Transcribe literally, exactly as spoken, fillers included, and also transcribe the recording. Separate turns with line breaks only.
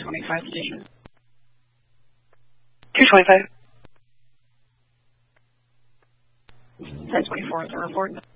twenty-five station.
two twenty-five.
ten twenty-four is the report.